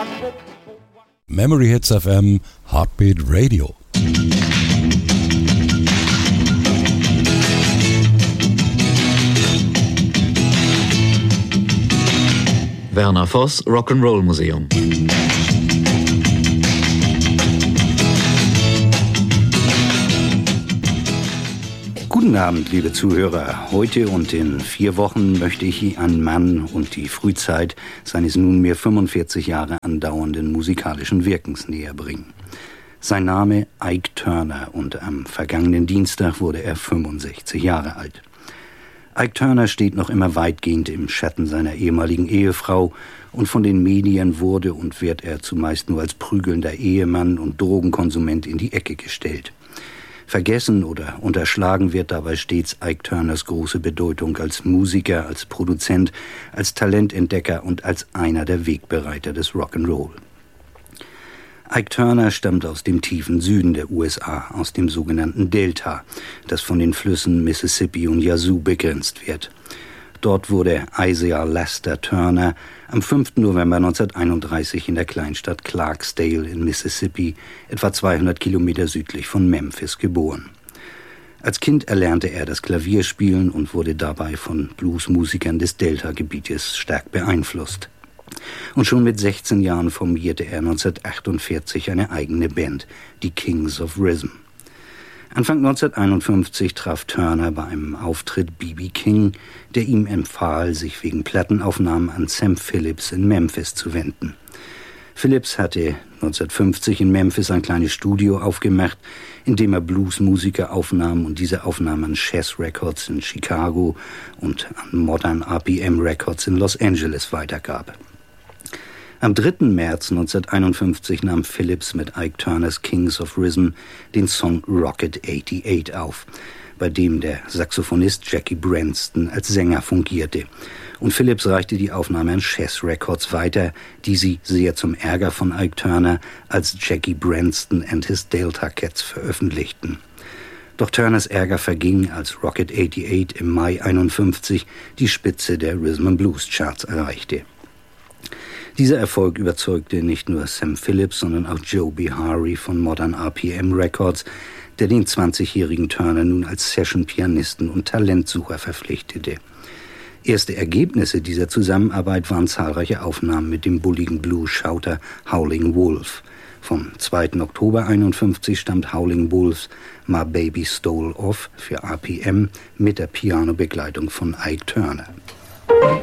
Memory Hits FM Heartbeat Radio. Werner Voss Rock'n'Roll Museum. Guten Abend, liebe Zuhörer. Heute und in 4 Wochen möchte ich einen Mann und die Frühzeit seines nunmehr 45 Jahre andauernden musikalischen Wirkens näher bringen. Sein Name Ike Turner und am vergangenen Dienstag wurde er 65 Jahre alt. Ike Turner steht noch immer weitgehend im Schatten seiner ehemaligen Ehefrau und von den Medien wurde und wird er zumeist nur als prügelnder Ehemann und Drogenkonsument in die Ecke gestellt. Vergessen oder unterschlagen wird dabei stets Ike Turners große Bedeutung als Musiker, als Produzent, als Talententdecker und als einer der Wegbereiter des Rock'n'Roll. Ike Turner stammt aus dem tiefen Süden der USA, aus dem sogenannten Delta, das von den Flüssen Mississippi und Yazoo begrenzt wird. Dort wurde Isaiah Lester Turner am 5. November 1931 in der Kleinstadt Clarksdale in Mississippi, etwa 200 Kilometer südlich von Memphis, geboren. Als Kind erlernte er das Klavierspielen und wurde dabei von Bluesmusikern des Delta-Gebietes stark beeinflusst. Und schon mit 16 Jahren formierte er 1948 eine eigene Band, die Kings of Rhythm. Anfang 1951 traf Turner bei einem Auftritt B.B. King, der ihm empfahl, sich wegen Plattenaufnahmen an Sam Phillips in Memphis zu wenden. Phillips hatte 1950 in Memphis ein kleines Studio aufgemacht, in dem er Bluesmusiker aufnahm und diese Aufnahmen an Chess Records in Chicago und an Modern RPM Records in Los Angeles weitergab. Am 3. März 1951 nahm Phillips mit Ike Turners Kings of Rhythm den Song Rocket 88 auf, bei dem der Saxophonist Jackie Branston als Sänger fungierte. Und Phillips reichte die Aufnahme an Chess Records weiter, die sie sehr zum Ärger von Ike Turner als Jackie Branston and his Delta Cats veröffentlichten. Doch Turners Ärger verging, als Rocket 88 im Mai 1951 die Spitze der Rhythm and Blues Charts erreichte. Dieser Erfolg überzeugte nicht nur Sam Phillips, sondern auch Joe Behari von Modern RPM Records, der den 20-jährigen Turner nun als Session-Pianisten und Talentsucher verpflichtete. Erste Ergebnisse dieser Zusammenarbeit waren zahlreiche Aufnahmen mit dem bulligen Blues-Schauter Howling Wolf. Vom 2. Oktober 1951 stammt Howling Wolfs My Baby Stole Off für RPM mit der Pianobegleitung von Ike Turner.